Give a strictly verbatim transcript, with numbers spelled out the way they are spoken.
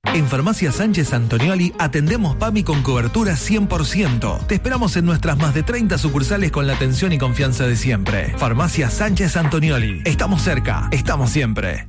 En Farmacia Sánchez Antonioli atendemos PAMI con cobertura cien por ciento. Te esperamos en nuestras más de treinta sucursales con la atención y confianza de siempre. Farmacia Sánchez Antonioli. Estamos cerca, estamos siempre.